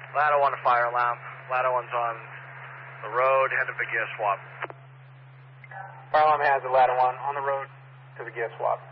Ladder 1 fire alarm. Ladder 1's on the road, headed for gear swap. Fire alarm has a ladder 1 on the road to the gear swap.